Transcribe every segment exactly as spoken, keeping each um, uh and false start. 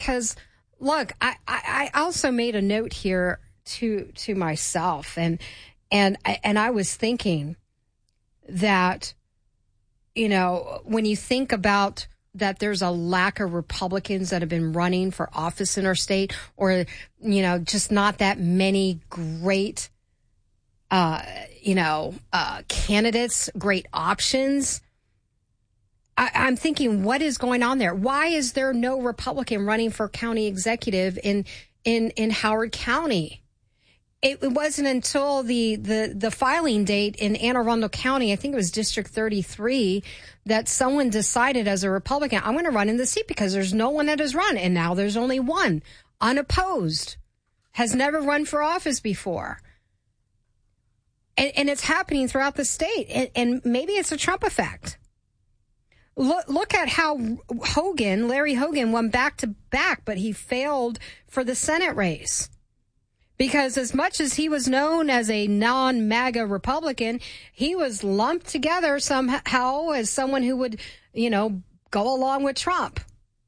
because, look, I, I, I also made a note here to to myself, and and and I was thinking that, you know, when you think about that there's a lack of Republicans that have been running for office in our state, or, you know, just not that many great, uh, you know, uh, candidates, great options. I, I'm thinking, what is going on there? Why is there no Republican running for county executive in in, in Howard County? It, it wasn't until the, the, the filing date in Anne Arundel County, I think it was District thirty-three, that someone decided as a Republican, I'm going to run in the seat because there's no one that has run. And now there's only one, unopposed, has never run for office before. And, and it's happening throughout the state. And, and maybe it's a Trump effect. Look, look at how Hogan, Larry Hogan, won back to back, but he failed for the Senate race. Because as much as he was known as a non-MAGA Republican, he was lumped together somehow as someone who would, you know, go along with Trump.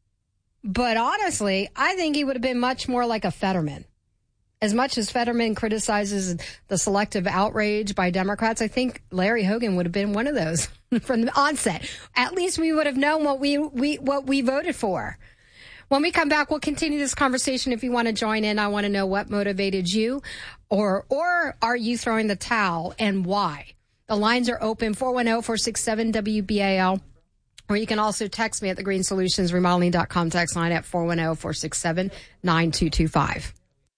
But honestly, I think he would have been much more like a Fetterman. As much as Fetterman criticizes the selective outrage by Democrats, I think Larry Hogan would have been one of those from the onset. At least we would have known what we, we what we voted for. When we come back, we'll continue this conversation. If you want to join in, I want to know what motivated you, or or are you throwing the towel, and why? The lines are open, four one zero, four six seven, W B A L, or you can also text me at the green solutions remodeling dot com text line at four one zero, four six seven, nine two two five.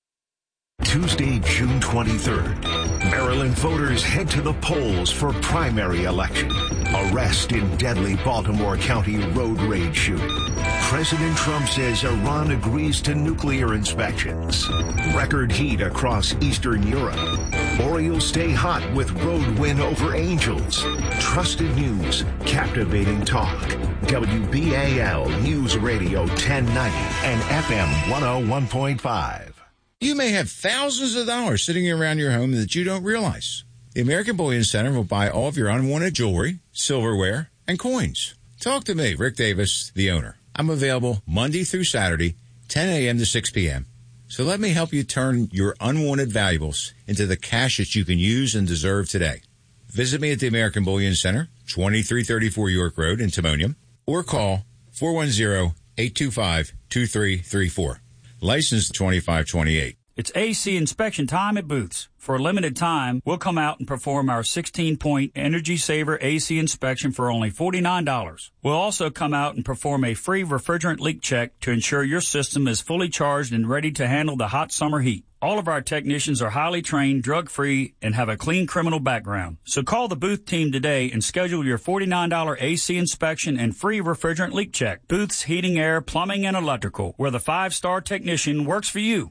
Tuesday, June twenty-third, Maryland voters head to the polls for primary election. Arrest in deadly Baltimore County road rage shooting. President Trump says Iran agrees to nuclear inspections. Record heat across Eastern Europe. Orioles stay hot with road win over Angels. Trusted news, captivating talk. W B A L News Radio ten ninety and F M one oh one point five. You may have thousands of dollars sitting around your home that you don't realize. The American Bullion Center will buy all of your unwanted jewelry, silverware, and coins. Talk to me, Rick Davis, the owner. I'm available Monday through Saturday, ten a.m. to six p.m. So let me help you turn your unwanted valuables into the cash that you can use and deserve today. Visit me at the American Bullion Center, twenty-three thirty-four York Road in Timonium, or call four one zero, eight two five, two three three four. License twenty-five twenty-eight. It's A C inspection time at Booth's. For a limited time, we'll come out and perform our sixteen-point Energy Saver A C inspection for only forty-nine dollars. We'll also come out and perform a free refrigerant leak check to ensure your system is fully charged and ready to handle the hot summer heat. All of our technicians are highly trained, drug-free, and have a clean criminal background. So call the Booth team today and schedule your forty-nine dollars A C inspection and free refrigerant leak check. Booth's Heating, Air, Plumbing, and Electrical, where the five-star technician works for you.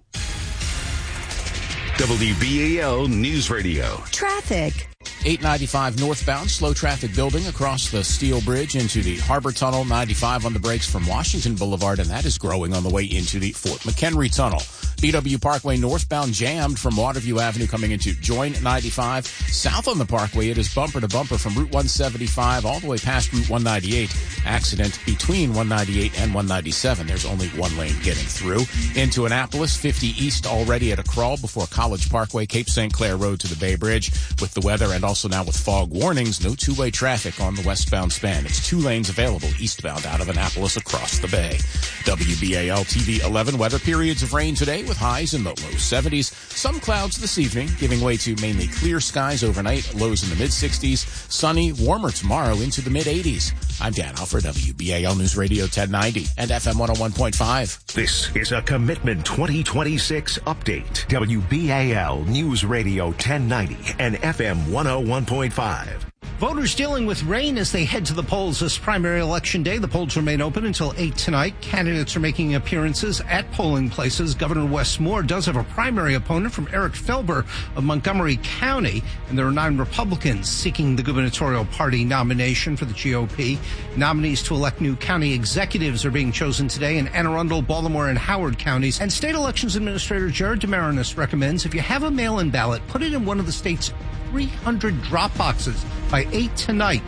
W B A L News Radio. Traffic. eight ninety-five northbound, slow traffic building across the Steel Bridge into the Harbor Tunnel. ninety-five on the brakes from Washington Boulevard, and that is growing on the way into the Fort McHenry Tunnel. B W Parkway northbound jammed from Waterview Avenue coming into Join ninety-five. South on the Parkway, it is bumper to bumper from Route one seventy-five all the way past Route one ninety-eight. Accident between one ninety-eight and one ninety-seven. There's only one lane getting through. Into Annapolis, fifty east already at a crawl before College Parkway, Cape Saint Clair Road to the Bay Bridge. With the weather and also now with fog warnings, no two-way traffic on the westbound span. It's two lanes available eastbound out of Annapolis across the bay. W B A L T V eleven weather, periods of rain today with highs in the low seventies. Some clouds this evening, giving way to mainly clear skies overnight, lows in the mid-sixties. Sunny, warmer tomorrow into the mid-eighties. I'm Dan Alford, W B A L News Radio ten ninety and F M one oh one point five. This is a Commitment twenty twenty-six update. W B A L News Radio ten ninety and F M one oh one point five. Voters dealing with rain as they head to the polls this primary election day. The polls remain open until eight tonight. Candidates are making appearances at polling places. Governor Wes Moore does have a primary opponent from Eric Felber of Montgomery County, and there are nine Republicans seeking the gubernatorial party nomination for the G O P. Nominees to elect new county executives are being chosen today in Anne Arundel, Baltimore, and Howard counties. And State Elections Administrator Jared DeMarinis recommends if you have a mail-in ballot, put it in one of the state's three hundred drop boxes by eight tonight.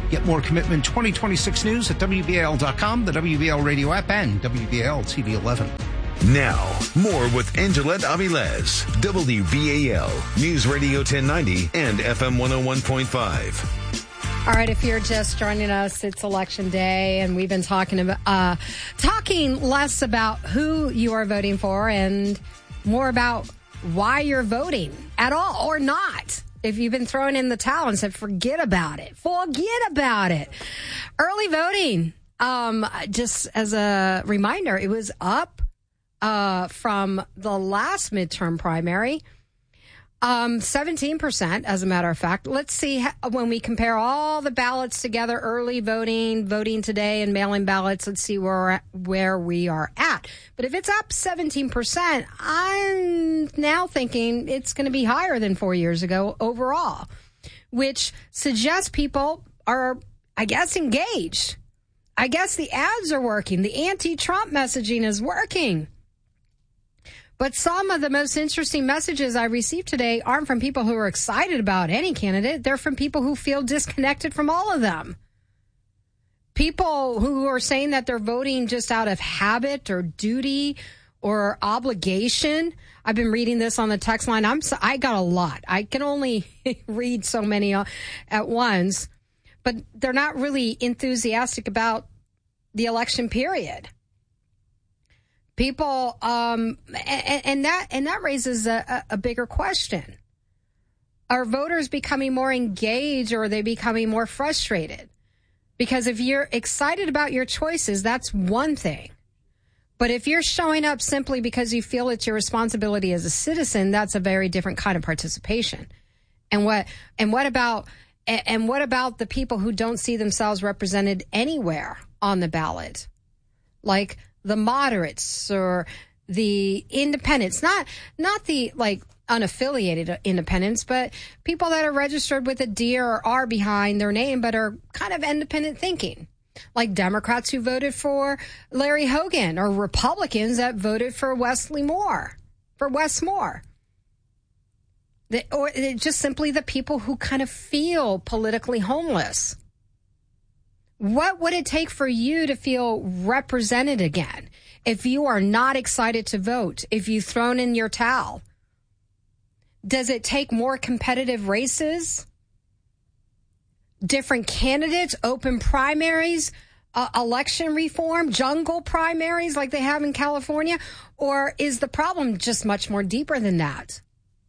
Get more Commitment twenty twenty-six news at W B A L dot com, the W B A L radio app, and W B A L T V eleven. Now, more with Angelette Avilés, W B A L, News Radio ten ninety and F M one oh one point five. All right, if you're just joining us, it's Election Day, and we've been talking about uh, talking less about who you are voting for and more about why you're voting at all or not. If you've been throwing in the towel and said, forget about it, forget about it. Early voting, um, just as a reminder, it was up uh, from the last midterm primary. Um, seventeen percent, as a matter of fact. Let's see how, when we compare all the ballots together, early voting, voting today, and mail-in ballots, let's see where we're at, where we are at. But if it's up seventeen percent, I'm now thinking it's going to be higher than four years ago overall, which suggests people are, I guess, engaged. I guess the ads are working. The anti-Trump messaging is working. But some of the most interesting messages I received today aren't from people who are excited about any candidate. They're from people who feel disconnected from all of them. People who are saying that they're voting just out of habit or duty or obligation. I've been reading this on the text line. I'm so, I got a lot. I can only read so many at once. But they're not really enthusiastic about the election period. People, um, and, and that and that raises a, a bigger question. Are voters becoming more engaged, or are they becoming more frustrated? Because if you're excited about your choices, that's one thing. But if you're showing up simply because you feel it's your responsibility as a citizen, that's a very different kind of participation. And what and what about and what about the people who don't see themselves represented anywhere on the ballot? Like the moderates or the independents, not not the like unaffiliated independents, but people that are registered with a D or R behind their name, but are kind of independent thinking, like Democrats who voted for Larry Hogan or Republicans that voted for Wesley Moore, for Wes Moore. The, or just simply the people who kind of feel politically homeless. What would it take for you to feel represented again? If you are not excited to vote, if you've thrown in your towel, does it take more competitive races, different candidates, open primaries, uh, election reform, jungle primaries like they have in California? Or is the problem just much more deeper than that?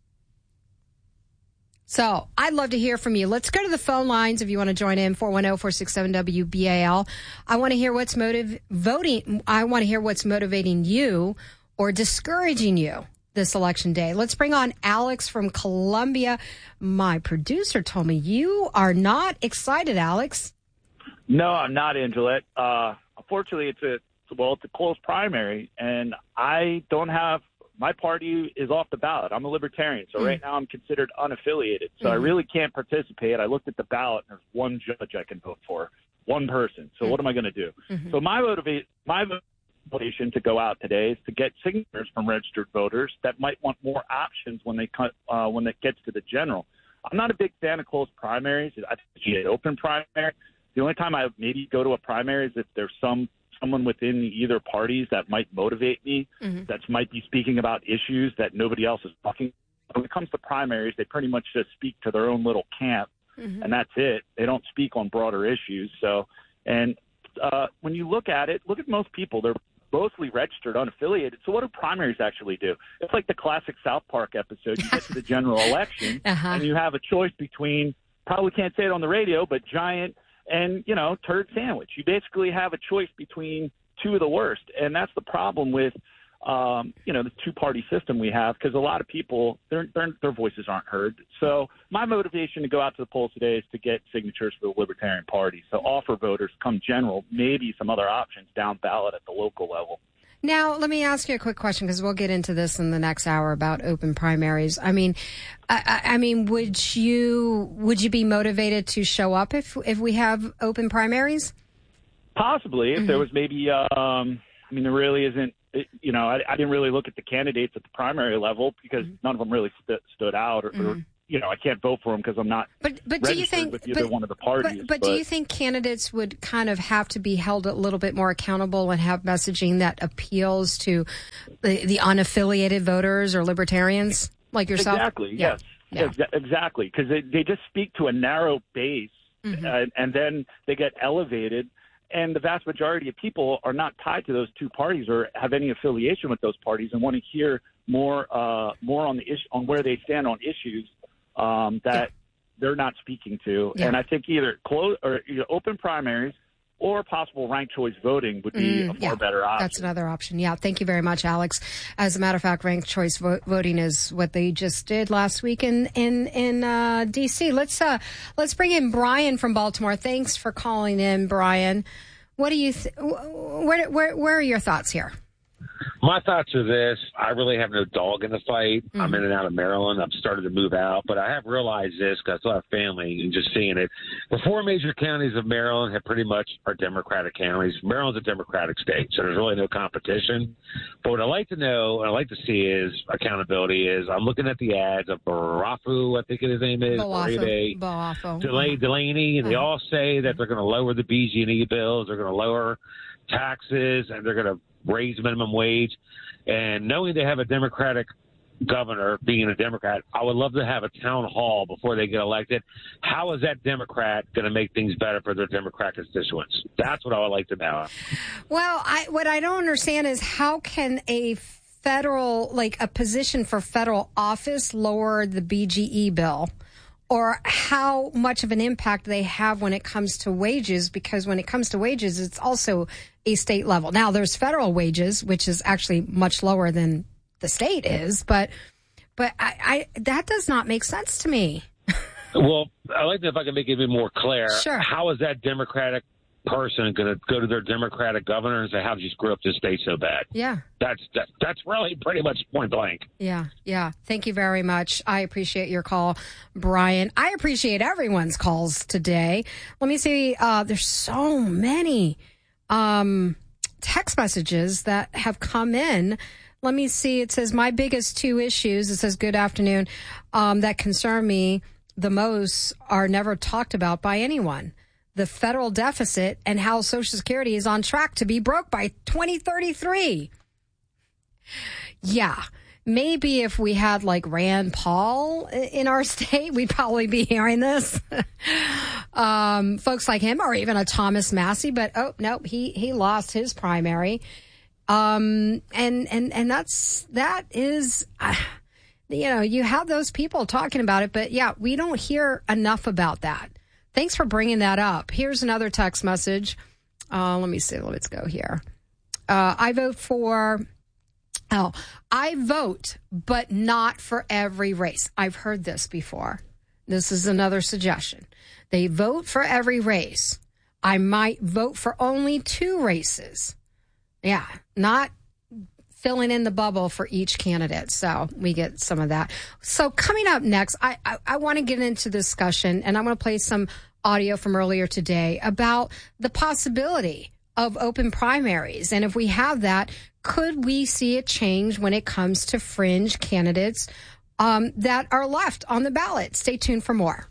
So I'd love to hear from you. Let's go to the phone lines if you want to join in, four one zero, four six seven, W B A L. I want to hear what's motiv- voting. I want to hear what's motivating you or discouraging you this election day. Let's bring on Alex from Columbia. My producer told me you are not excited, Alex. No, I'm not, Angelette. Uh, unfortunately, it's a well, it's a close primary, and I don't have. My party is off the ballot. I'm a libertarian, so mm. right now I'm considered unaffiliated. So mm. I really can't participate. I looked at the ballot, and there's one judge I can vote for, one person. So mm. what am I going to do? Mm-hmm. So my motivate, my motivation to go out today is to get signatures from registered voters that might want more options when they cut, uh, when it gets to the general. I'm not a big fan of closed primaries. I think an open primary. The only time I maybe go to a primary is if there's some someone within either parties that might motivate me, mm-hmm. that might be speaking about issues that nobody else is talking about. When it comes to primaries, they pretty much just speak to their own little camp, mm-hmm. and that's it. They don't speak on broader issues. So, and uh, when you look at it, look at most people. They're mostly registered, unaffiliated. So what do primaries actually do? It's like the classic South Park episode. You get to the general election, uh-huh. and you have a choice between, probably can't say it on the radio, but giant and, you know, turd sandwich. You basically have a choice between two of the worst. And that's the problem with, um, you know, the two-party system we have, because a lot of people, their, their their voices aren't heard. So my motivation to go out to the polls today is to get signatures for the Libertarian Party. So offer voters, come general, maybe some other options down ballot at the local level. Now, let me ask you a quick question, because we'll get into this in the next hour about open primaries. I mean, I, I mean, would you would you be motivated to show up if if we have open primaries? Possibly, if mm-hmm. there was maybe. Um, I mean, there really isn't. It, you know, I, I didn't really look at the candidates at the primary level because mm-hmm. none of them really st- stood out, or, mm-hmm. or you know, I can't vote for him because I'm not but, but do you think, with either but, one of the parties. But, but, but do you think candidates would kind of have to be held a little bit more accountable and have messaging that appeals to the, the unaffiliated voters or libertarians like yourself? Exactly, yeah. yes. Yeah. Yeah, exactly, because they, they just speak to a narrow base, mm-hmm. uh, and then they get elevated, and the vast majority of people are not tied to those two parties or have any affiliation with those parties and want to hear more uh, more on the issue, on where they stand on issues um, that yeah. they're not speaking to. Yeah. And I think either close or either open primaries or possible ranked choice voting would be mm, a far yeah, better option. That's another option. Yeah, thank you very much, Alex. As a matter of fact, ranked choice vo- voting is what they just did last week in in in uh, D C. Let's uh, let's bring in Brian from Baltimore. Thanks for calling in, Brian. What do you? Th- where where where are your thoughts here? My thoughts are this. I really have no dog in the fight. Mm-hmm. I'm in and out of Maryland. I've started to move out, but I have realized this because I still have family and just seeing it. The four major counties of Maryland have pretty much are Democratic counties. Maryland's a Democratic state, so there's really no competition. But what I like to know and I like to see is accountability is I'm looking at the ads of Barafu, I think his name is, Barafu, Barafu. Delay, Delaney, and they all say that they're going to lower the B G and E bills, they're going to lower taxes, and they're going to raise minimum wage. And knowing they have a Democratic governor, being a Democrat, I would love to have a town hall before they get elected. How is that Democrat going to make things better for their Democrat constituents? That's what I would like to know. Well, I, what I don't understand is how can a federal, like a position for federal office lower the B G E bill? Or how much of an impact they have when it comes to wages, because when it comes to wages, it's also a state level. Now, there's federal wages, which is actually much lower than the state is, but but I, I that does not make sense to me. Well, I'd like to, if I can make it even more clear. Sure. How is that Democratic person going to go to their Democratic governor and say, how did you screw up this state so bad? Yeah. That's that, that's really pretty much point blank. Yeah, yeah. Thank you very much. I appreciate your call, Brian. I appreciate everyone's calls today. Let me see. Uh, there's so many um, text messages that have come in. Let me see. It says, my biggest two issues, it says, good afternoon, um, that concern me the most are never talked about by anyone. The federal deficit and how Social Security is on track to be broke by twenty thirty-three. Yeah, maybe if we had like Rand Paul in our state, we'd probably be hearing this. um, folks like him, or even a Thomas Massie, but oh no, he he lost his primary. Um, and and and that's that is. Uh, you know, you have those people talking about it, but yeah, we don't hear enough about that. Thanks for bringing that up. Here's another text message. Uh, let me see. Let's go here. Uh, I vote for, oh, I vote, but not for every race. I've heard this before. This is another suggestion. They vote for every race. I might vote for only two races. Yeah, not filling in the bubble for each candidate. So we get some of that. So coming up next, I, I, I want to get into discussion, and I'm going to play some audio from earlier today about the possibility of open primaries. And if we have that, could we see a change when it comes to fringe candidates um, that are left on the ballot? Stay tuned for more.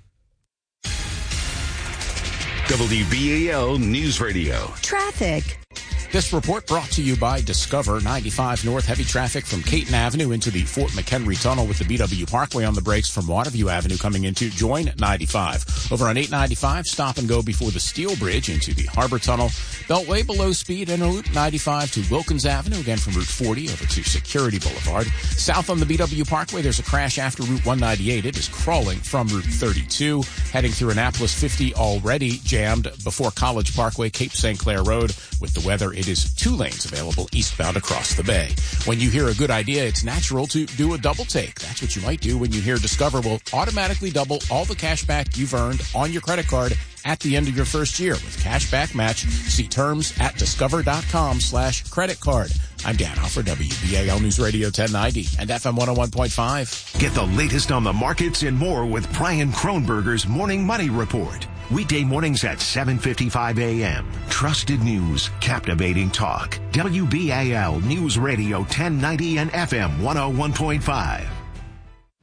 W B A L News Radio. Traffic. This report brought to you by Discover. ninety-five North, heavy traffic from Caton Avenue into the Fort McHenry Tunnel with the B W Parkway on the brakes from Waterview Avenue coming into Join ninety-five. Over on eight ninety-five, stop and go before the Steel Bridge into the Harbor Tunnel. Beltway below speed, Interloop ninety-five to Wilkins Avenue, again from Route forty over to Security Boulevard. South on the B W Parkway, there's a crash after Route one ninety-eight. It is crawling from Route thirty-two. Heading through Annapolis fifty, already jammed before College Parkway, Cape Saint Clair Road. With the weather, it is two lanes available eastbound across the bay. When you hear a good idea, it's natural to do a double take. That's what you might do when you hear Discover will automatically double all the cash back you've earned on your credit card at the end of your first year with Cashback Match. See terms at discover.com slash credit card. I'm Dan Hoff, W B A L News Radio ten ninety and F M one oh one point five. Get the latest on the markets and more with Brian Kronberger's Morning Money Report. Weekday mornings at seven fifty-five a.m. Trusted news, captivating talk. W B A L News Radio ten ninety and F M one oh one point five.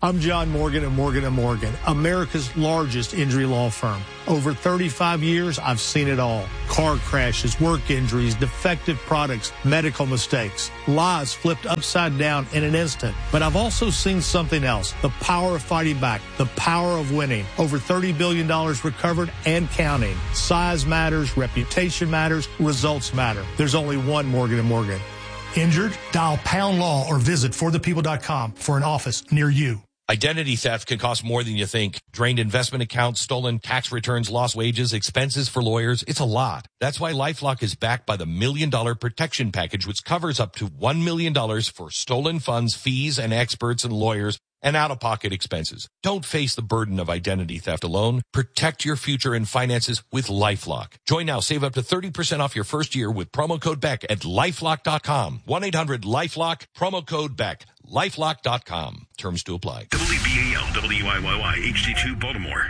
I'm John Morgan of Morgan and Morgan, America's largest injury law firm. Over thirty-five years, I've seen it all. Car crashes, work injuries, defective products, medical mistakes, lives flipped upside down in an instant. But I've also seen something else, the power of fighting back, the power of winning. Over thirty billion dollars recovered and counting. Size matters, reputation matters, results matter. There's only one Morgan and Morgan. Injured? Dial Pound Law or visit for the people dot com for an office near you. Identity theft can cost more than you think. Drained investment accounts, stolen tax returns, lost wages, expenses for lawyers. It's a lot. That's why LifeLock is backed by the Million Dollar Protection Package, which covers up to one million dollars for stolen funds, fees, and experts and lawyers, and out-of-pocket expenses. Don't face the burden of identity theft alone. Protect your future and finances with LifeLock. Join now. Save up to thirty percent off your first year with promo code Beck at LifeLock dot com. one eight hundred LifeLock, promo code Beck. LifeLock dot com. Terms to apply. W B A L, W I Y Y, H D two, Baltimore.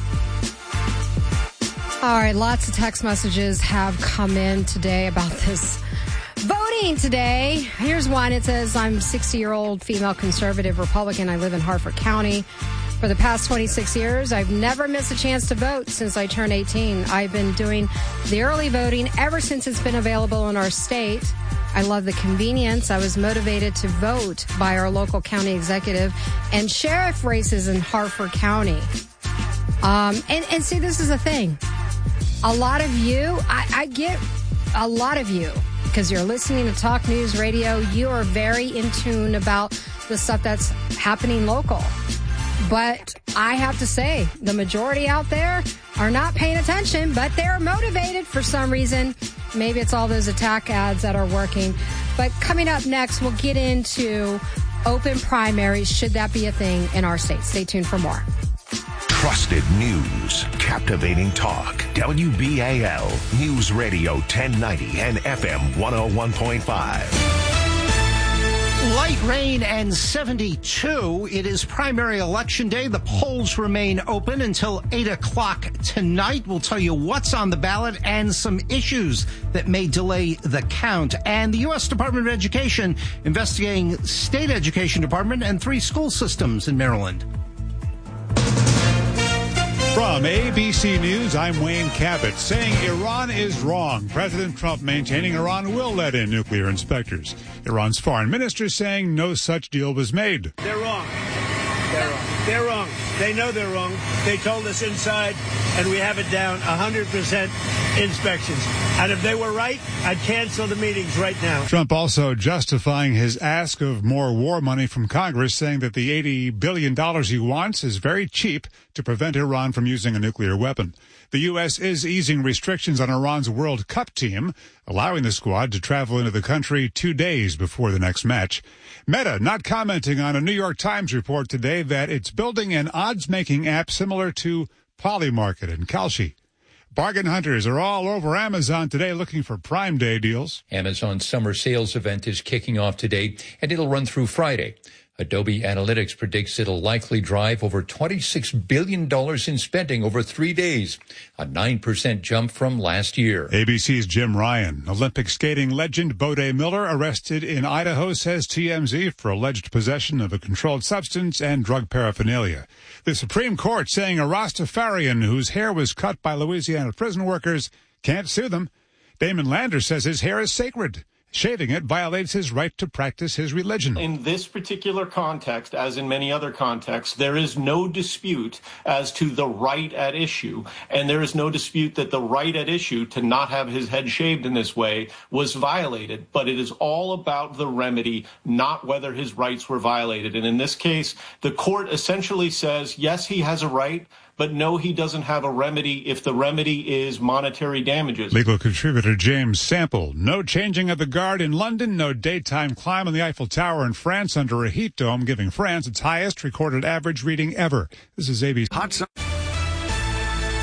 All right, lots of text messages have come in today about this voting today. Here's one. It says, I'm a sixty-year-old female conservative Republican. I live in Harford County. For the past twenty-six years, I've never missed a chance to vote since I turned eighteen. I've been doing the early voting ever since it's been available in our state. I love the convenience. I was motivated to vote by our local county executive and sheriff races in Harford County. Um, and, and see, this is the thing. A lot of you, I, I get a lot of you, because you're listening to Talk News Radio, you are very in tune about the stuff that's happening local. But I have to say, the majority out there are not paying attention, but they're motivated for some reason. Maybe it's all those attack ads that are working. But coming up next, we'll get into open primaries. Should that be a thing in our state? Stay tuned for more. Trusted news, captivating talk. W B A L News Radio ten ninety and F M one oh one point five. Light rain and seventy-two. It is primary election day. The polls remain open until eight o'clock tonight. We'll tell you what's on the ballot and some issues that may delay the count. And the U S Department of Education investigating state education department and three school systems in Maryland. From A B C News, I'm Wayne Cabot. Saying Iran is wrong. President Trump maintaining Iran will let in nuclear inspectors. Iran's foreign minister saying no such deal was made. They're wrong. They're wrong. They're wrong. They know they're wrong. They told us inside, and we have it down, one hundred percent inspections. And if they were right, I'd cancel the meetings right now. Trump also justifying his ask of more war money from Congress, saying that the eighty billion dollars he wants is very cheap to prevent Iran from using a nuclear weapon. The U S is easing restrictions on Iran's World Cup team, allowing the squad to travel into the country two days before the next match. Meta not commenting on a New York Times report today that it's building an odds-making app similar to Polymarket and Kalshi. Bargain hunters are all over Amazon today looking for Prime Day deals. Amazon's summer sales event is kicking off today, and it'll run through Friday. Adobe Analytics predicts it'll likely drive over twenty-six billion dollars in spending over three days, a nine percent jump from last year. A B C's Jim Ryan. Olympic skating legend Bode Miller arrested in Idaho, says T M Z, for alleged possession of a controlled substance and drug paraphernalia. The Supreme Court saying a Rastafarian whose hair was cut by Louisiana prison workers can't sue them. Damon Lander says his hair is sacred. Shaving it violates his right to practice his religion. In this particular context, as in many other contexts, there is no dispute as to the right at issue. And there is no dispute that the right at issue to not have his head shaved in this way was violated. But it is all about the remedy, not whether his rights were violated. And in this case, the court essentially says, yes, he has a right, but no, he doesn't have a remedy if the remedy is monetary damages. Legal contributor James Sample. No changing of the guard in London. No daytime climb on the Eiffel Tower in France under a heat dome, giving France its highest recorded average reading ever. This is A B C. Hot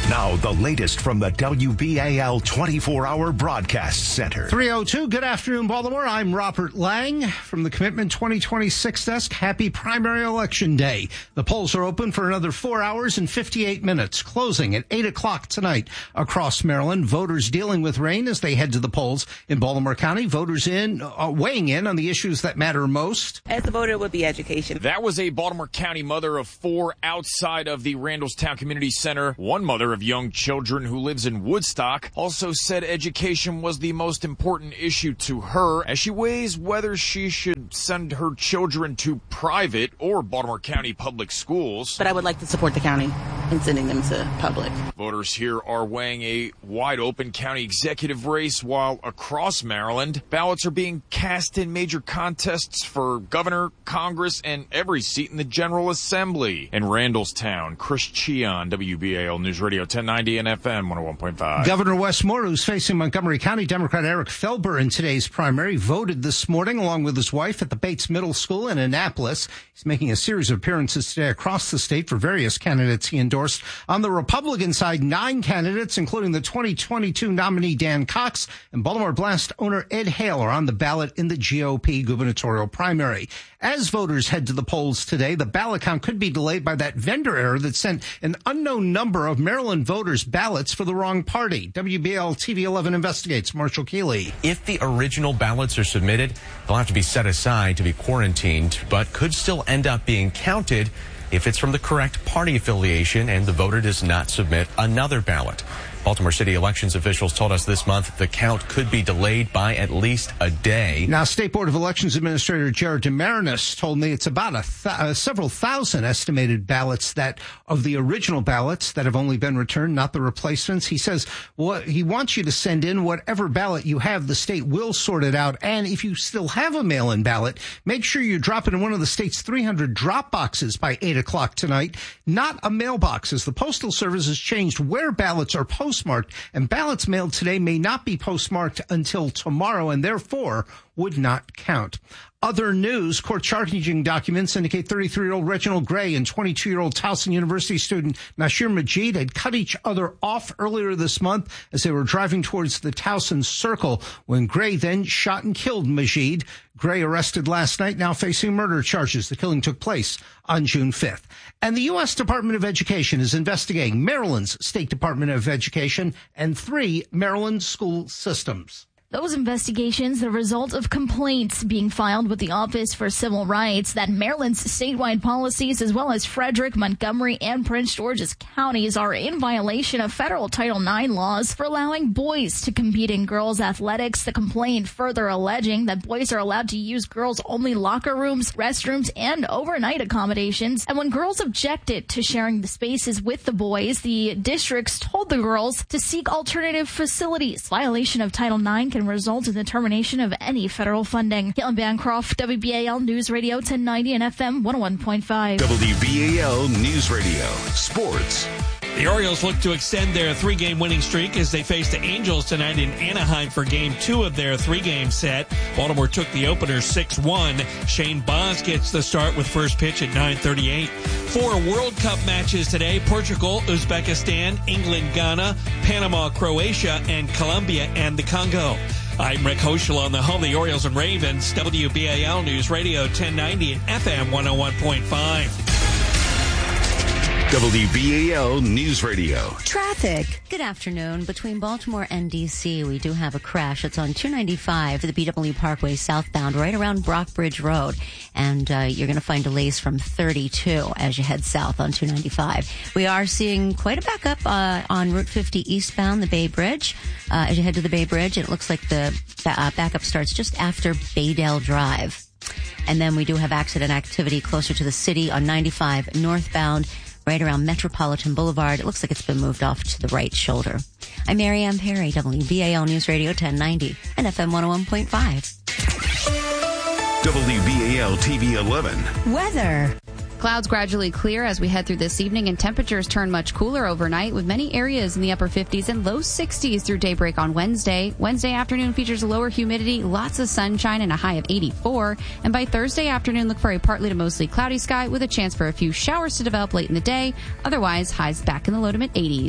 Now, the latest from the W B A L twenty-four hour Broadcast Center. three oh two, good afternoon, Baltimore. I'm Robert Lang from the Commitment twenty twenty-six desk. Happy primary election day. The polls are open for another four hours and fifty-eight minutes, closing at eight o'clock tonight across Maryland. Voters dealing with rain as they head to the polls in Baltimore County. Voters in, uh, weighing in on the issues that matter most. As a voter, it would be education. That was a Baltimore County mother of four outside of the Randallstown Community Center. One mother of young children who lives in Woodstock also said education was the most important issue to her as she weighs whether she should send her children to private or Baltimore County public schools. But I would like to support the county in sending them to public. Voters here are weighing a wide open county executive race, while across Maryland, ballots are being cast in major contests for governor, Congress, and every seat in the General Assembly. In Randallstown, Chris Cheon, W B A L News Radio ten ninety and F M one oh one point five. Governor Wes Moore, who's facing Montgomery County Democrat Eric Felber in today's primary, voted this morning along with his wife at the Bates Middle School in Annapolis. He's making a series of appearances today across the state for various candidates he endorsed. On the Republican side, nine candidates, including the twenty twenty-two nominee Dan Cox and Baltimore Blast owner Ed Hale, are on the ballot in the G O P gubernatorial primary. As voters head to the polls today, the ballot count could be delayed by that vendor error that sent an unknown number of Maryland voters ballots for the wrong party. W B L T V eleven investigates. Marshall Keeley. If the original ballots are submitted, they'll have to be set aside to be quarantined, but could still end up being counted if it's from the correct party affiliation and the voter does not submit another ballot. Baltimore City elections officials told us this month the count could be delayed by at least a day. Now, State Board of Elections Administrator Jared DeMarinis told me it's about a th- uh, several thousand estimated ballots that of the original ballots that have only been returned, not the replacements. He says what he wants you to send in whatever ballot you have. The state will sort it out. And if you still have a mail-in ballot, make sure you drop it in one of the state's three hundred drop boxes by eight o'clock tonight, not a mailbox, as the Postal Service has changed where ballots are posted. Postmarked, and ballots mailed today may not be postmarked until tomorrow and therefore would not count. Other news, court charging documents indicate thirty-three-year-old Reginald Gray and twenty-two-year-old Towson University student Nasir Majid had cut each other off earlier this month as they were driving towards the Towson Circle when Gray then shot and killed Majid. Gray arrested last night, now facing murder charges. The killing took place on June fifth. And the U S Department of Education is investigating Maryland's State Department of Education and three Maryland school systems. Those investigations are the result of complaints being filed with the Office for Civil Rights that Maryland's statewide policies, as well as Frederick, Montgomery, and Prince George's counties, are in violation of federal Title nine laws for allowing boys to compete in girls' athletics. The complaint further alleging that boys are allowed to use girls-only locker rooms, restrooms, and overnight accommodations. And when girls objected to sharing the spaces with the boys, the districts told the girls to seek alternative facilities. Violation of Title nine can result in the termination of any federal funding. Caitlin Bancroft, W B A L News Radio ten ninety and F M one oh one point five. W B A L News Radio Sports. The Orioles look to extend their three-game winning streak as they face the Angels tonight in Anaheim for game two of their three-game set. Baltimore took the opener six one. Shane Baz gets the start with first pitch at nine thirty-eight. Four World Cup matches today: Portugal, Uzbekistan, England, Ghana, Panama, Croatia, and Colombia and the Congo. I'm Rick Hoschel on the home of the Orioles and Ravens, W B A L News Radio ten ninety and F M one oh one point five. W B A L News Radio. Traffic. Good afternoon. Between Baltimore and D C, we do have a crash. It's on two ninety-five, the B W Parkway southbound, right around Brockbridge Road. And uh, you're going to find delays from thirty-two as you head south on two ninety-five. We are seeing quite a backup uh, on Route fifty eastbound, the Bay Bridge. Uh, as you head to the Bay Bridge, it looks like the uh, backup starts just after Baydale Drive. And then we do have accident activity closer to the city on ninety-five northbound, right around Metropolitan Boulevard. It looks like it's been moved off to the right shoulder. I'm Mary Ann Perry, W B A L News Radio ten ninety and F M one oh one point five. W B A L T V eleven. Weather. Clouds gradually clear as we head through this evening, and temperatures turn much cooler overnight, with many areas in the upper fifties and low sixties through daybreak on Wednesday. Wednesday afternoon features lower humidity, lots of sunshine, and a high of eighty-four. And by Thursday afternoon, look for a partly to mostly cloudy sky with a chance for a few showers to develop late in the day. Otherwise, highs back in the low to mid eighties.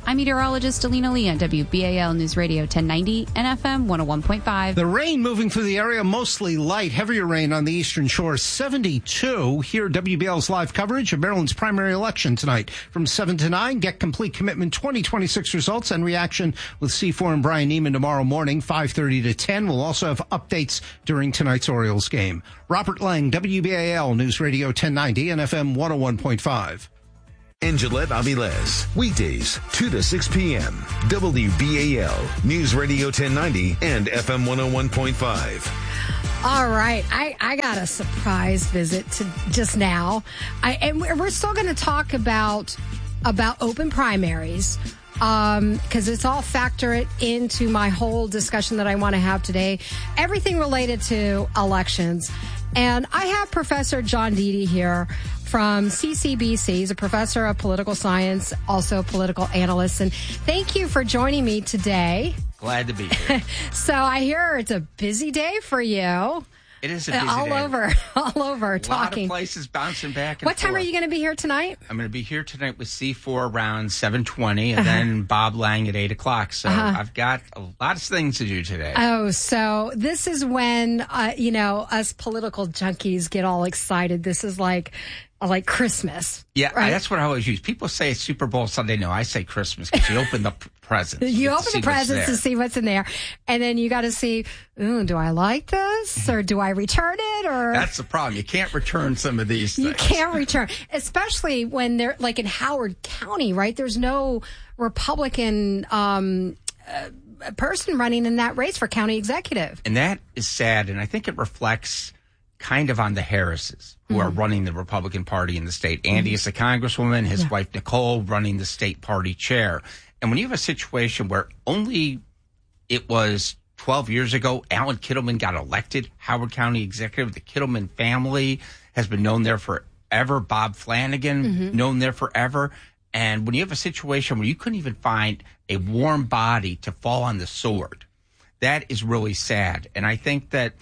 I'm meteorologist Alina Lee on W B A L News Radio ten ninety and F M one oh one point five. The rain moving through the area, mostly light, heavier rain on the eastern shore, seventy-two. Here, W B L's live coverage of Maryland's primary election tonight from seven to nine. Get complete commitment twenty twenty-six results and reaction with C four and Brian Neiman tomorrow morning, five thirty to ten. We'll also have updates during tonight's Orioles game. Robert Lang, W B A L News Radio ten ninety and F M one oh one point five. Angelette Avilés, weekdays, two to six p.m. W B A L News Radio ten ninety and F M one oh one point five. All right. I, I got a surprise visit to just now. I, and we're still going to talk about, about open primaries. Um, because it's all factored into my whole discussion that I want to have today. Everything related to elections. And I have Professor John Deedy here from C C B C. He's a professor of political science, also a political analyst. And thank you for joining me today. Glad to be here. So I hear it's a busy day for you. It is a busy all day. over, all over, a talking. A lot of places bouncing back and What time forth. are you going to be here tonight? I'm going to be here tonight with C four around seven twenty, and Uh-huh. then Bob Lang at eight o'clock. So Uh-huh. I've got a lot of things to do today. Oh, so this is when, uh, you know, us political junkies get all excited. This is like, like Christmas. yeah, right? that's what I always use. People say it's Super Bowl Sunday. No, I say Christmas because you open the p- presents. You get to open see the what's presents there. to see what's in there. And then you got to see, ooh, do I like this? Or do I return it? Or That's the problem. You can't return some of these things. you can't return, especially when they're like in Howard County, right? There's no Republican um, uh, person running in that race for county executive. And that is sad, and I think it reflects kind of on the Harrises who Mm-hmm. are running the Republican Party in the state. Andy is the congresswoman, his Yeah. wife Nicole running the state party chair. And when you have a situation where only it was twelve years ago, Alan Kittleman got elected Howard County executive. The Kittleman family has been known there forever. Bob Flanagan, Mhm. known there forever. And when you have a situation where you couldn't even find a warm body to fall on the sword, that is really sad. And I think that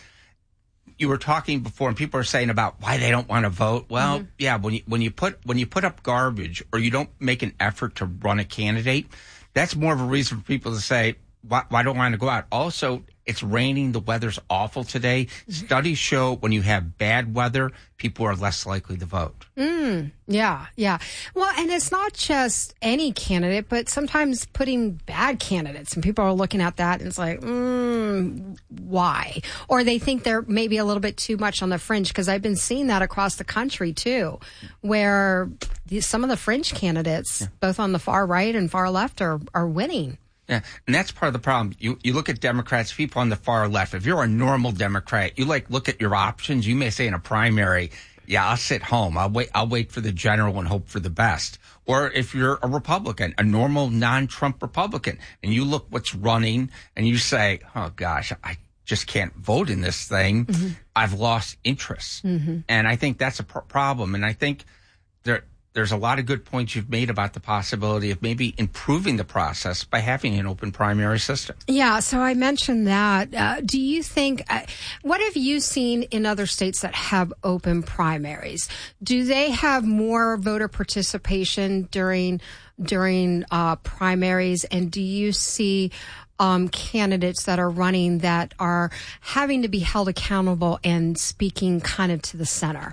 you were talking before, and people are saying about why they don't want to vote. Well, Mm-hmm. yeah, when you when you put when you put up garbage or you don't make an effort to run a candidate, that's more of a reason for people to say, why, why don't I want to go out? Also, it's raining. The weather's awful today. Mm-hmm. Studies show when you have bad weather, people are less likely to vote. Mm, yeah, yeah. Well, and it's not just any candidate, but sometimes putting bad candidates, and people are looking at that and it's like, mm, why? Or they think they're maybe a little bit too much on the fringe, because I've been seeing that across the country too, where the, some of the fringe candidates, both on the far right and far left, are, are winning. Yeah, and that's part of the problem. You you look at Democrats, people on the far left. If you're a normal Democrat, you like look at your options. You may say in a primary, yeah, I'll sit home. I'll wait. I'll wait for the general and hope for the best. Or if you're a Republican, a normal non-Trump Republican, and you look what's running, and you say, oh gosh, I just can't vote in this thing. Mm-hmm. I've lost interest, Mm-hmm. and I think that's a pr- problem. And I think there. There's a lot of good points you've made about the possibility of maybe improving the process by having an open primary system. Yeah, so I mentioned that. Uh, do you think, uh, what have you seen in other states that have open primaries? Do they have more voter participation during during uh, primaries? And do you see um, candidates that are running that are having to be held accountable and speaking kind of to the center?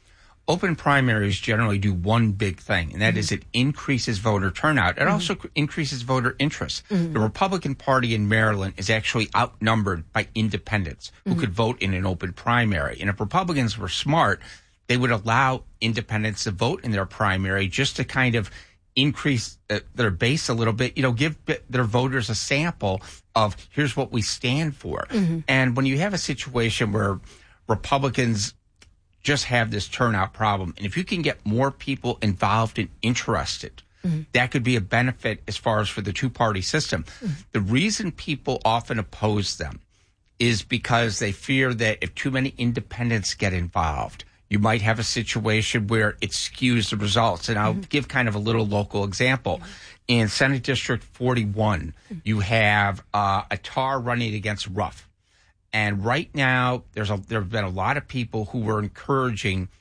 Open primaries generally do one big thing, and that Mm-hmm. is it increases voter turnout. It Mhm. also cr- increases voter interest. Mhm. The Republican Party in Maryland is actually outnumbered by independents who Mhm. could vote in an open primary. And if Republicans were smart, they would allow independents to vote in their primary just to kind of increase uh, their base a little bit, you know, give b- their voters a sample of here's what we stand for. Mhm. And when you have a situation where Republicans just have this turnout problem, and if you can get more people involved and interested, Mm-hmm. that could be a benefit as far as for the two-party system. Mm-hmm. The reason people often oppose them is because they fear that if too many independents get involved, you might have a situation where it skews the results. And I'll Mm-hmm. give kind of a little local example. In Senate District forty-one, you have uh, a tar running against Ruff. And right now, there's a, there have been a lot of people who were encouraging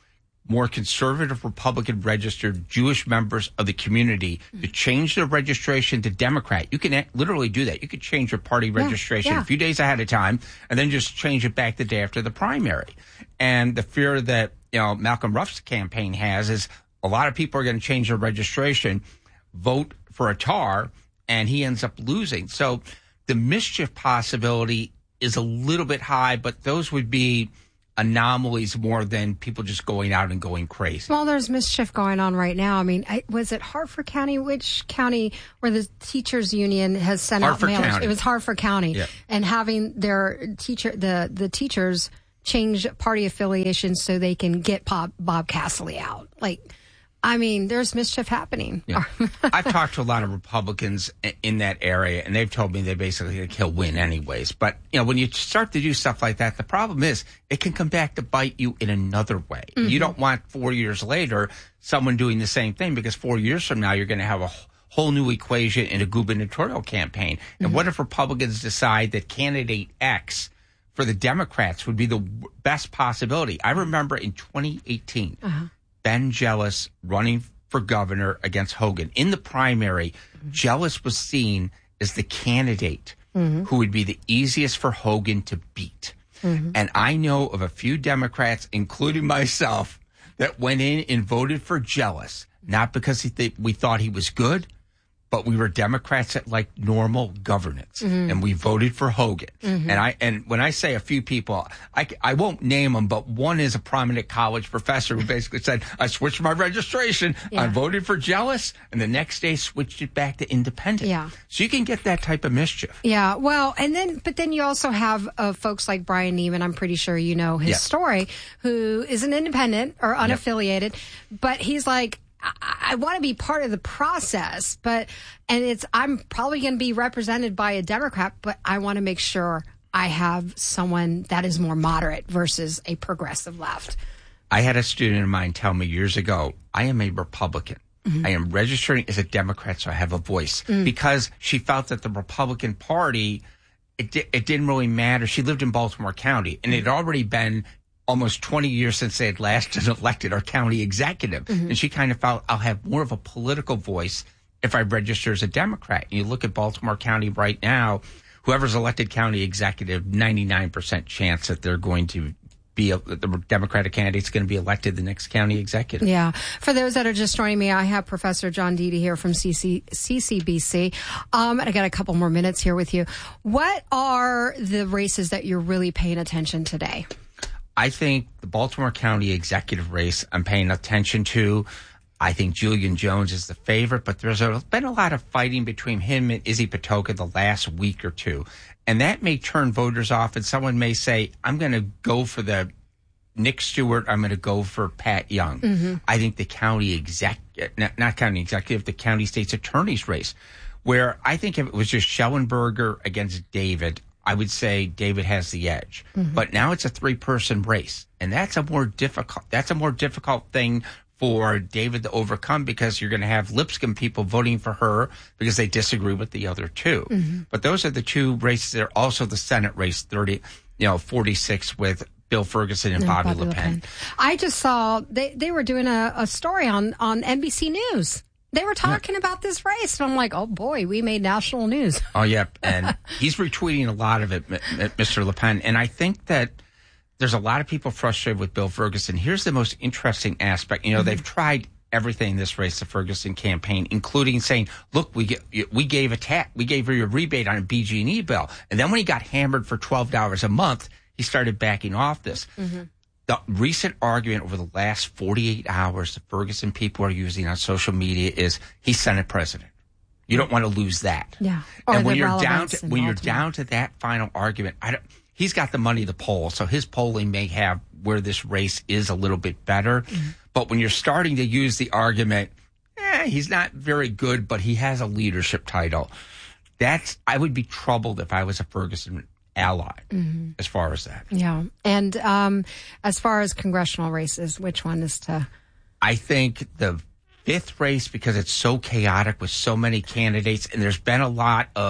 more conservative Republican registered Jewish members of the community to change their registration to Democrat. You can literally do that. You could change your party Yeah, registration yeah. a few days ahead of time and then just change it back the day after the primary. And the fear that, you know, Malcolm Ruff's campaign has is a lot of people are going to change their registration, vote for a tar, and he ends up losing. So the mischief possibility is a little bit high, but those would be anomalies more than people just going out and going crazy. Well, there's mischief going on right now. I mean, I, was it Hartford County? Which county where the teachers union has sent Hartford out mailers? County. It was Hartford County. Yeah. And having their teacher, the, the teachers change party affiliations so they can get Bob, Bob Castle out. Like, I mean, there's mischief happening. Yeah. I've talked to a lot of Republicans in that area, and they've told me they basically think he'll win anyways. But, you know, when you start to do stuff like that, the problem is it can come back to bite you in another way. Mm-hmm. You don't want four years later someone doing the same thing, because four years from now you're going to have a whole new equation in a gubernatorial campaign. And Mm-hmm. what if Republicans decide that candidate X for the Democrats would be the best possibility? I remember in twenty eighteen, uh-huh. Ben Jealous running for governor against Hogan. In the primary, mm-hmm. Jealous was seen as the candidate mm-hmm. who would be the easiest for Hogan to beat. Mm-hmm. And I know of a few Democrats, including myself, that went in and voted for Jealous, not because he th- we thought he was good, but we were Democrats that liked normal governance, mm-hmm. and we voted for Hogan. Mm-hmm. And I and when I say a few people, I, I won't name them, but one is a prominent college professor who basically said, I switched my registration, yeah. I voted for Jealous, and the next day switched it back to independent. Yeah. So you can get that type of mischief. Yeah, well, and then, but then you also have uh, folks like Brian Neiman, I'm pretty sure you know his yeah. story, who is an independent or unaffiliated, yep. but he's like, I, I want to be part of the process, but, and it's, I'm probably going to be represented by a Democrat, but I want to make sure I have someone that is more moderate versus a progressive left. I had a student of mine tell me years ago, I am a Republican. Mm-hmm. I am registering as a Democrat, so I have a voice, mm. because she felt that the Republican Party, it, di- it didn't really matter. She lived in Baltimore County, and it had already been almost twenty years since they had last elected our county executive. Mm-hmm. And she kind of felt, I'll have more of a political voice if I register as a Democrat. And you look at Baltimore County right now, whoever's elected county executive, ninety-nine percent chance that they're going to be, a, the Democratic candidate's going to be elected the next county executive. Yeah. For those that are just joining me, I have Professor John Deedy here from C C, C C B C. Um, and I got a couple more minutes here with you. What are the races that you're really paying attention today? I think the Baltimore County executive race I'm paying attention to. I think Julian Jones is the favorite, but there's a, been a lot of fighting between him and Izzy Patoka the last week or two. And that may turn voters off, and someone may say, I'm going to go for the Nick Stewart, I'm going to go for Pat Young. Mm-hmm. I think the county exec, not, not county executive, the county state's attorney's race, where I think if it was just Schellenberger against David, I would say David has the edge. Mm-hmm. But now it's a three-person race, and that's a more difficult. That's a more difficult thing for David to overcome, because you're going to have Lipscomb people voting for her because they disagree with the other two. Mm-hmm. But those are the two races. They're also the Senate race, thirty, you know, forty-six with Bill Ferguson and, and Bobby, Bobby Le Pen. Le Pen. I just saw they they were doing a, a story on on N B C News. They were talking yeah. about this race, and I'm like, oh, boy, we made national news. Oh, yeah, and he's retweeting a lot of it, Mister Le Pen, and I think that there's a lot of people frustrated with Bill Ferguson. Here's the most interesting aspect. You know, mm-hmm. they've tried everything in this race, the Ferguson campaign, including saying, look, we get, we gave a ta- we gave her a rebate on a B G and E bill, and then when he got hammered for twelve dollars a month, he started backing off this. Mm-hmm. The recent argument over the last forty-eight hours the Ferguson people are using on social media is he's Senate president. You don't want to lose that. Yeah. Or and when you're down to when you're down to that final argument, I don't, he's got the money to poll, so his polling may have where this race is a little bit better. Mm-hmm. But when you're starting to use the argument, eh, he's not very good, but he has a leadership title. That's I would be troubled if I was a Ferguson ally mm-hmm. as far as that. Yeah. And um, as far as congressional races, which one is to? I think the fifth race, because it's so chaotic with so many candidates, and there's been a lot of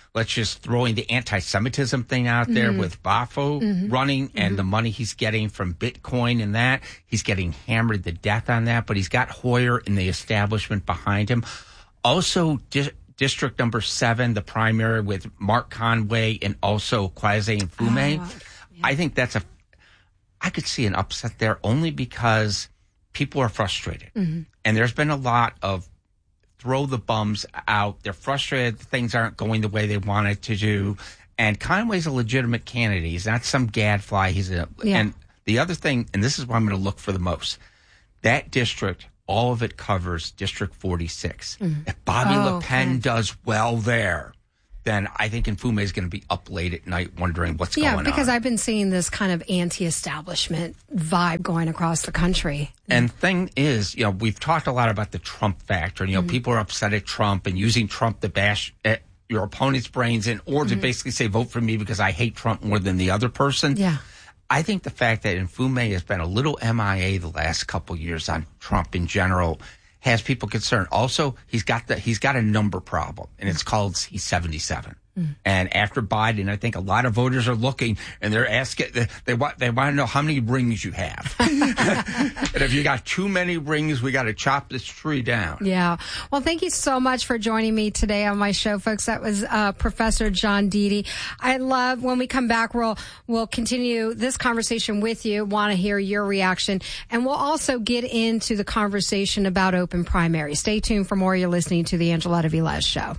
let's just throwing the anti-Semitism thing out there Mhm. with Bafo Mhm. running and Mhm. the money he's getting from Bitcoin and that. He's getting hammered to death on that, but he's got Hoyer and the establishment behind him. Also, di- District number seven, the primary with Mark Conway and also Kwasi Mfume. Oh, I think that's a, I could see an upset there only because people are frustrated. Mhm. And there's been a lot of throw the bums out. They're frustrated. Things aren't going the way they wanted to do. And Conway's a legitimate candidate. He's not some gadfly. He's a, Yeah. and the other thing, and this is what I'm going to look for the most, that district, all of it covers District forty-six. Mhm. If Bobby Oh, Le Pen okay. does well there, then I think Mfume is going to be up late at night wondering what's Yeah, going because on. I've been seeing this kind of anti-establishment vibe going across the country. And thing is, you know, we've talked a lot about the Trump factor. And, you know, Mhm. people are upset at Trump and using Trump to bash at your opponent's brains in, or to Mhm. basically say, vote for me because I hate Trump more than the other person. Yeah. I think the fact that Mfume has been a little M I A the last couple years on Trump in general has people concerned. Also, he's got the he's got a number problem, and it's called he's seventy-seven. Mm. And after Biden, I think a lot of voters are looking and they're asking, they, they want they want to know how many rings you have. And if you got too many rings, we got to chop this tree down. Yeah. Well, thank you so much for joining me today on my show, folks. That was uh, Professor John Deedy. I love when we come back, we'll, we'll continue this conversation with you, want to hear your reaction, and we'll also get into the conversation about open primary. Stay tuned for more. You're listening to the Angela Velez Show.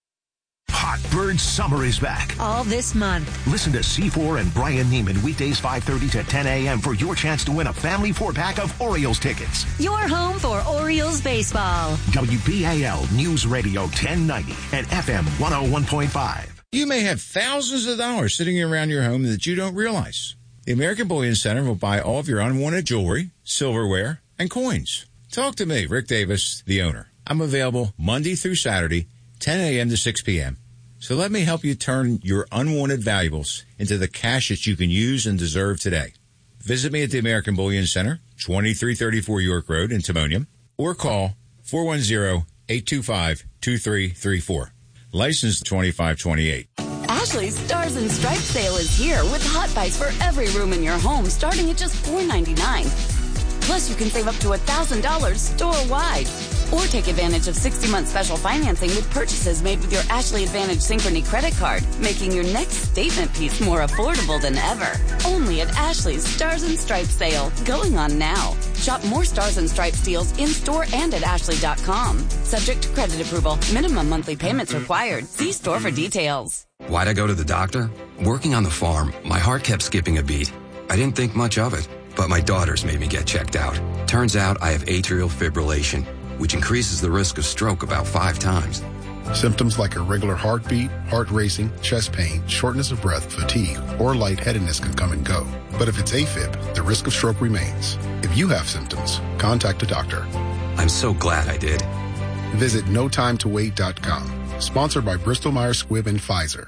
Hot Bird Summer is back. All this month. Listen to C four and Brian Neiman weekdays five thirty to ten a.m. for your chance to win a family four-pack of Orioles tickets. Your home for Orioles baseball. W B A L News Radio ten ninety and F M one oh one point five. You may have thousands of dollars sitting around your home that you don't realize. The American Bullion Center will buy all of your unwanted jewelry, silverware, and coins. Talk to me, Rick Davis, the owner. I'm available Monday through Saturday, ten a.m. to six p.m. So let me help you turn your unwanted valuables into the cash that you can use and deserve today. Visit me at the American Bullion Center, twenty-three thirty-four York Road in Timonium, or call four one zero, eight two five, two three three four. License twenty-five twenty-eight. Ashley's Stars and Stripes sale is here with hot buys for every room in your home starting at just four ninety-nine. Plus, you can save up to one thousand dollars store-wide. Or take advantage of sixty-month special financing with purchases made with your Ashley Advantage Synchrony credit card, making your next statement piece more affordable than ever. Only at Ashley's Stars and Stripes sale, going on now. Shop more Stars and Stripes deals in-store and at ashley dot com. Subject to credit approval. Minimum monthly payments required. See store for details. Why'd I go to the doctor? Working on the farm, my heart kept skipping a beat. I didn't think much of it, but my daughters made me get checked out. Turns out I have atrial fibrillation, which increases the risk of stroke about five times. Symptoms like irregular heartbeat, heart racing, chest pain, shortness of breath, fatigue, or lightheadedness can come and go. But if it's AFib, the risk of stroke remains. If you have symptoms, contact a doctor. I'm so glad I did. Visit no time to wait dot com. Sponsored by Bristol Myers Squibb and Pfizer.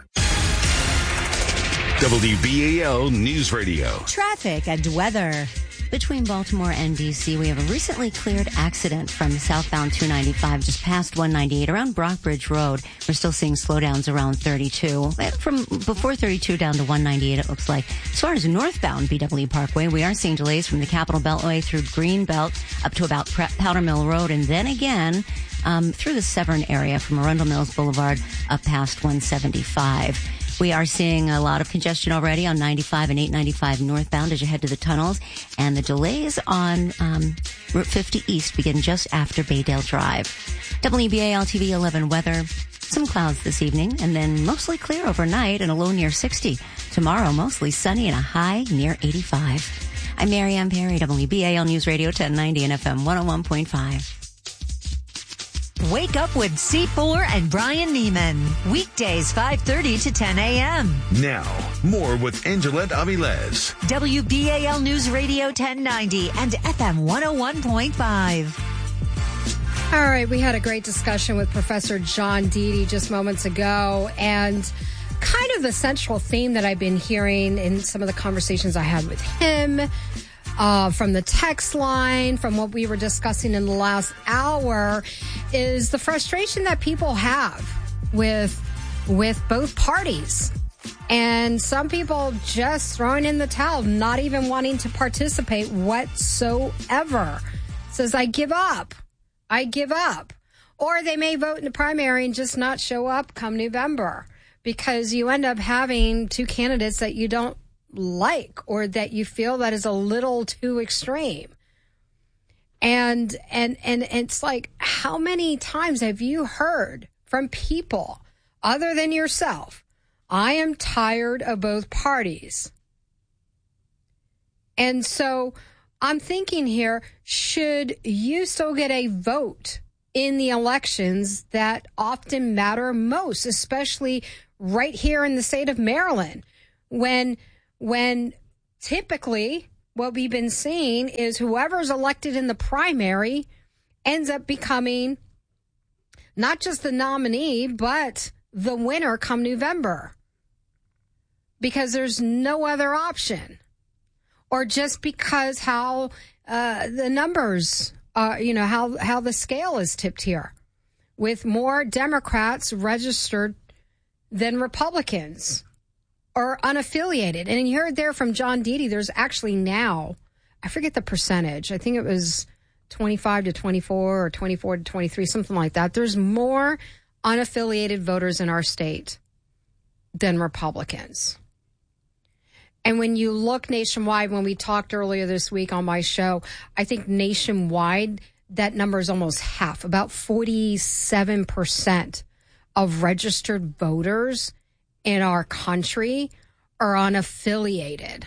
W B A L News Radio. Traffic and weather. Between Baltimore and D C, we have a recently cleared accident from southbound two ninety-five just past one ninety-eight around Brockbridge Road. We're still seeing slowdowns around thirty-two. From before thirty-two down to one ninety-eight, it looks like. As far as northbound B W Parkway, we are seeing delays from the Capitol Beltway through Greenbelt up to about Powder Mill Road, and then again um, through the Severn area from Arundel Mills Boulevard up past one seventy-five. We are seeing a lot of congestion already on ninety-five and eight ninety-five northbound as you head to the tunnels. And the delays on um, Route fifty East begin just after Baydale Drive. W B A L T V eleven weather. Some clouds this evening and then mostly clear overnight and a low near sixty. Tomorrow, mostly sunny and a high near eighty-five. I'm Marianne Perry, W B A L News Radio ten ninety and F M one oh one point five. Wake up with C four and Brian Neiman. Weekdays five thirty to ten a.m. Now, more with Angela Avilez. W B A L News Radio ten ninety and F M one oh one point five. All right, we had a great discussion with Professor John Deedy just moments ago, and kind of the central theme that I've been hearing in some of the conversations I had with him, uh, from the text line, from what we were discussing in the last hour, is the frustration that people have with with both parties. And some people just throwing in the towel, not even wanting to participate whatsoever. Says, I give up. I give up. Or they may vote in the primary and just not show up come November, because you end up having two candidates that you don't like or that you feel that is a little too extreme. And and and it's like, how many times have you heard from people other than yourself, I am tired of both parties? And so I'm thinking here, should you still get a vote in the elections that often matter most, especially right here in the state of Maryland, when when typically what we've been seeing is whoever's elected in the primary ends up becoming not just the nominee, but the winner come November, because there's no other option, or just because how uh, the numbers, uh, you know, how, how the scale is tipped here, with more Democrats registered than Republicans or unaffiliated. And you heard there from John Deedy, there's actually now, I forget the percentage, I think it was twenty-five to twenty-four or twenty-four to twenty-three, something like that. There's more unaffiliated voters in our state than Republicans. And when you look nationwide, when we talked earlier this week on my show, I think nationwide, that number is almost half. About forty-seven percent of registered voters in our country are unaffiliated.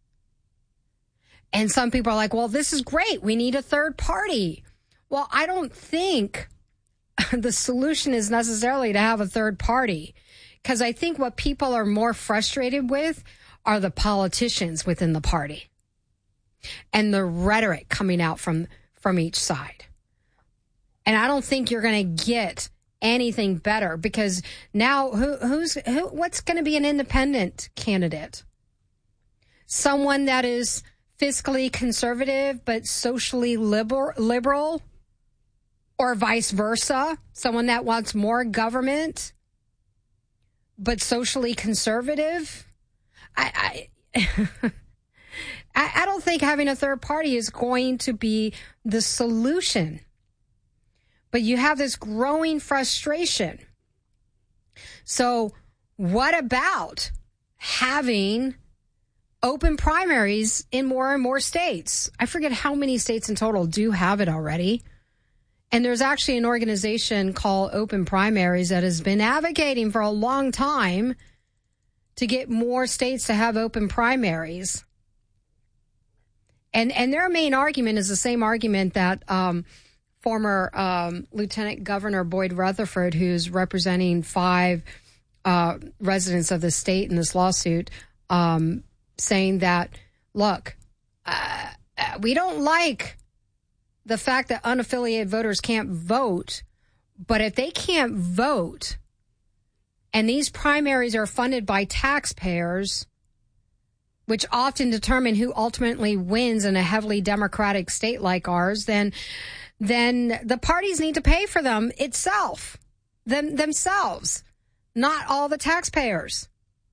And some people are like, well, this is great. We need a third party. Well, I don't think the solution is necessarily to have a third party, because I think what people are more frustrated with are the politicians within the party and the rhetoric coming out from, from each side. And I don't think you're going to get anything better, because now who, who's who, what's going to be an independent candidate? Someone that is fiscally conservative but socially liber, liberal, or vice versa? Someone that wants more government but socially conservative? I, I, I don't think having a third party is going to be the solution. But you have this growing frustration. So what about having open primaries in more and more states? I forget how many states in total do have it already. And there's actually an organization called Open Primaries that has been advocating for a long time to get more states to have open primaries. And and their main argument is the same argument that um, former um, Lieutenant Governor Boyd Rutherford, who's representing five uh, residents of the state in this lawsuit, um, saying that, look, uh, we don't like the fact that unaffiliated voters can't vote, but if they can't vote and these primaries are funded by taxpayers, which often determine who ultimately wins in a heavily Democratic state like ours, then then the parties need to pay for them itself, them themselves, not all the taxpayers,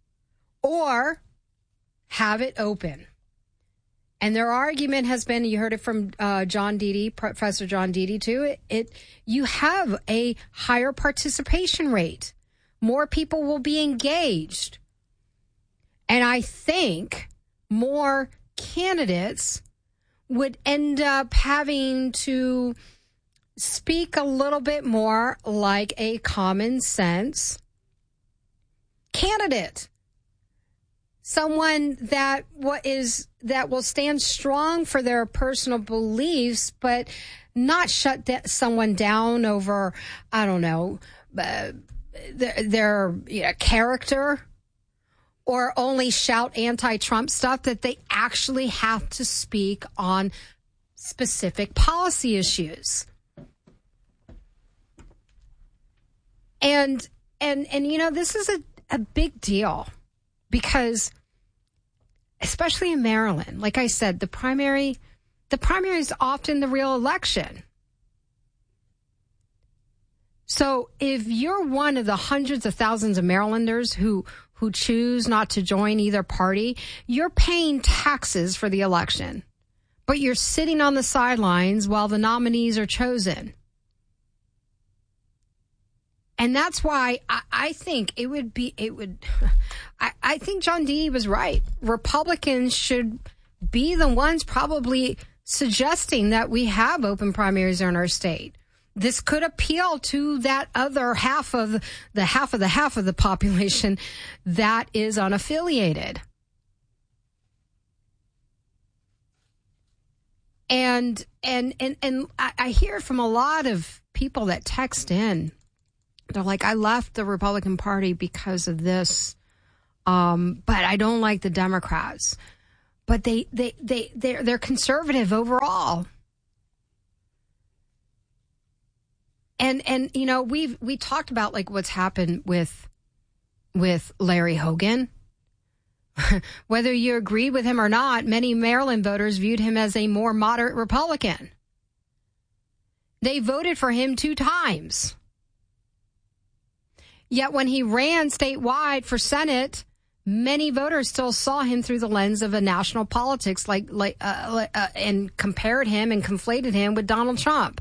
or have it open. And their argument has been, you heard it from uh, John Deedy, Professor John Deedy too, it, it you have a higher participation rate. More people will be engaged. And I think more candidates would end up having to speak a little bit more like a common sense candidate. Someone that what is that will stand strong for their personal beliefs, but not shut de- someone down over, I don't know, uh, their, their you know, character, or only shout anti-Trump stuff, that they actually have to speak on specific policy issues. And, and, and, you know, this is a, a big deal, because especially in Maryland, like I said, the primary, the primary is often the real election. So if you're one of the hundreds of thousands of Marylanders who who choose not to join either party, you're paying taxes for the election, but you're sitting on the sidelines while the nominees are chosen. And that's why I, I think it would be, it would, I, I think John Deedy was right. Republicans should be the ones probably suggesting that we have open primaries in our state. This could appeal to that other half of the half of the half of the population that is unaffiliated. And and and and I, I hear from a lot of people that text in. They're like, I left the Republican Party because of this, um, but I don't like the Democrats. But they they they they're they're conservative overall. And, and, you know, we've, we talked about like what's happened with, with Larry Hogan. Whether you agree with him or not, many Maryland voters viewed him as a more moderate Republican. They voted for him two times. Yet when he ran statewide for Senate, many voters still saw him through the lens of a national politics, like, like, uh, uh, and compared him and conflated him with Donald Trump.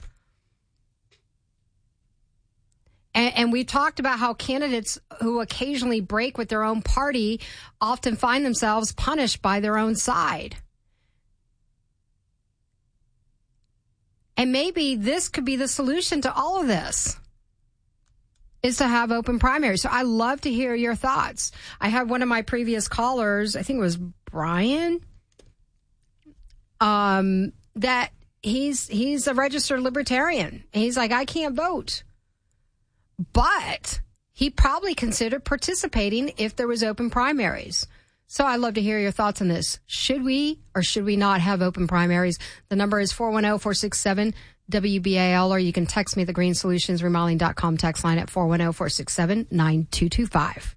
And, and we talked about how candidates who occasionally break with their own party often find themselves punished by their own side. And maybe this could be the solution to all of this, is to have open primaries. So I love to hear your thoughts. I had one of my previous callers, I think it was Brian, um, that he's he's a registered libertarian. And he's like, I can't vote. But he probably considered participating if there was open primaries. So I'd love to hear your thoughts on this. Should we or should we not have open primaries? The number is four one zero, four six seven, W B A L, or you can text me the Green Solutions Remodeling dot com text line at four one zero, four six seven, nine two two five.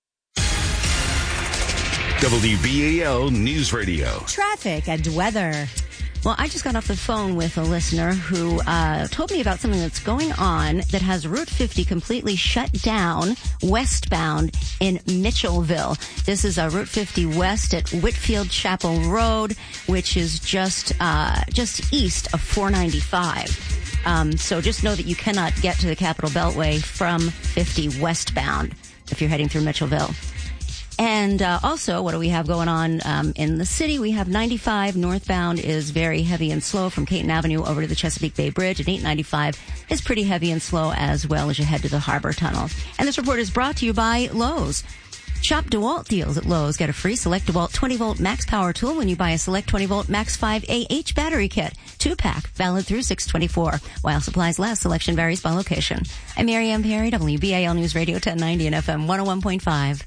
W B A L News Radio. Traffic and weather. Well, I just got off the phone with a listener who uh, told me about something that's going on that has Route fifty completely shut down westbound in Mitchellville. This is uh, Route fifty west at Whitfield Chapel Road, which is just uh, just east of four ninety-five. Um, so just know that you cannot get to the Capitol Beltway from fifty westbound if you're heading through Mitchellville. And uh, also, what do we have going on um, in the city? We have ninety-five northbound is very heavy and slow from Caton Avenue over to the Chesapeake Bay Bridge, and eight ninety-five is pretty heavy and slow as well as you head to the Harbor Tunnel. And this report is brought to you by Lowe's. Shop DeWalt deals at Lowe's. Get a free Select DeWalt twenty volt Max Power tool when you buy a Select twenty volt Max five A H battery kit. Two-pack, valid through six twenty-four. While supplies last, selection varies by location. I'm Mary Ann Perry, W B A L News Radio ten ninety and F M one oh one point five.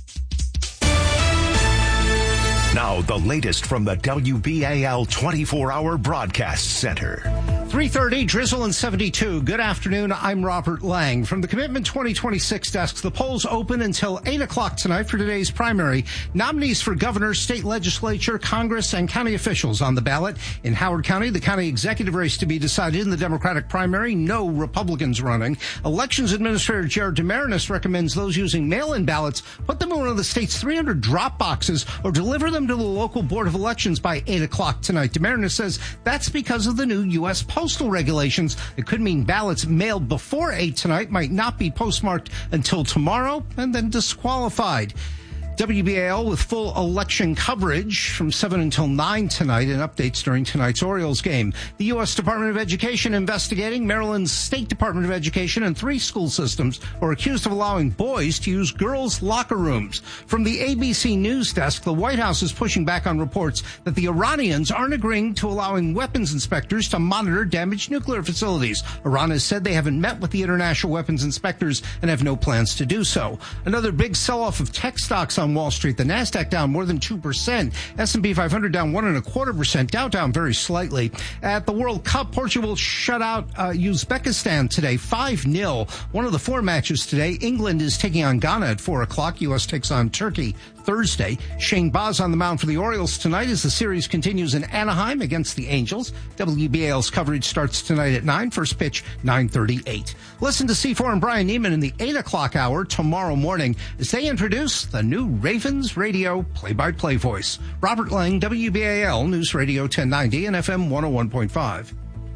Now, the latest from the W B A L twenty-four hour Broadcast Center. three thirty, drizzle and seventy-two. Good afternoon. I'm Robert Lang. From the Commitment twenty twenty-six desk, the polls open until eight o'clock tonight for today's primary. Nominees for governor, state legislature, Congress, and county officials on the ballot. In Howard County, the county executive race to be decided in the Democratic primary. No Republicans running. Elections Administrator Jared Demarinis recommends those using mail-in ballots put them in one of the state's three hundred drop boxes or deliver them to the local Board of Elections by eight o'clock tonight. Demarinis says that's because of the new U S postal regulations. It could mean ballots mailed before eight tonight might not be postmarked until tomorrow and then disqualified. W B A L with full election coverage from seven until nine tonight and updates during tonight's Orioles game. The U S Department of Education investigating Maryland's State Department of Education and three school systems are accused of allowing boys to use girls' locker rooms. From the A B C News desk, the White House is pushing back on reports that the Iranians aren't agreeing to allowing weapons inspectors to monitor damaged nuclear facilities. Iran has said they haven't met with the international weapons inspectors and have no plans to do so. Another big sell-off of tech stocks on Wall Street. The NASDAQ down more than two percent. S and P five hundred down one and a quarter percent. Dow down very slightly. At the World Cup, Portugal shut out uh, Uzbekistan today five nil. One of the four matches today. England is taking on Ghana at four o'clock. U S takes on Turkey Thursday. Shane Baz on the mound for the Orioles tonight as the series continues in Anaheim against the Angels. W B A L's coverage starts tonight at nine. First pitch, nine thirty-eight. Listen to C four and Brian Neiman in the eight o'clock hour tomorrow morning as they introduce the new Ravens Radio play-by-play voice. Robert Lang, W B A L News Radio ten ninety and F M one oh one point five.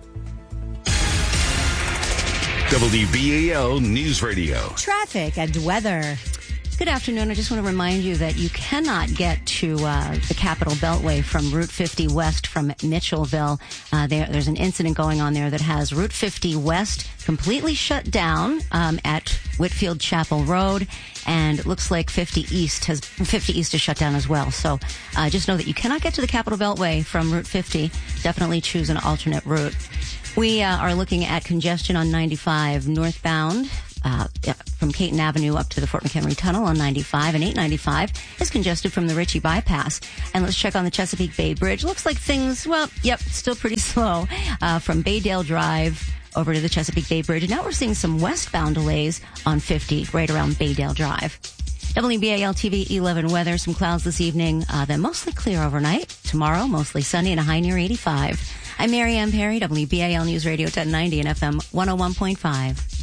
W B A L News Radio. Traffic and weather. Good afternoon. I just want to remind you that you cannot get to uh, the Capitol Beltway from Route fifty West from Mitchellville. Uh, there, there's an incident going on there that has Route fifty West completely shut down um, at Whitfield Chapel Road, and it looks like fifty East has fifty East is shut down as well. So uh, just know that you cannot get to the Capitol Beltway from Route fifty. Definitely choose an alternate route. We uh, are looking at congestion on ninety-five northbound. Uh, from Caton Avenue up to the Fort McHenry Tunnel on ninety-five, and eight ninety-five is congested from the Ritchie Bypass. And let's check on the Chesapeake Bay Bridge. Looks like things, well, yep, still pretty slow uh, from Baydale Drive over to the Chesapeake Bay Bridge. And now we're seeing some westbound delays on fifty right around Baydale Drive. W B A L T V eleven weather, some clouds this evening, uh, then mostly clear overnight. Tomorrow, mostly sunny and a high near eighty-five. I'm Mary Ann Perry, W B A L News Radio ten ninety and F M one oh one point five.